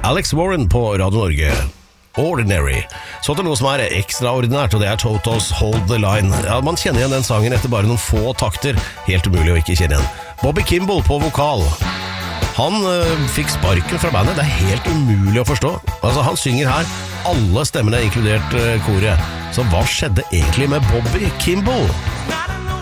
Alex Warren på Radio Norge. Ordinary. Så til noe som ekstraordinært, og det Totos Hold the Line. Ja, man kjenner igjen den sangen etter bare noen få takter. Helt umulig å ikke kjenne igjen. Bobby Kimball på vokal. Han fikk sparken fra bandet. Det helt umulig å forstå. Altså, han synger her, alle stemmene inkludert koret. Så hva skjedde egentlig med Bobby Kimball?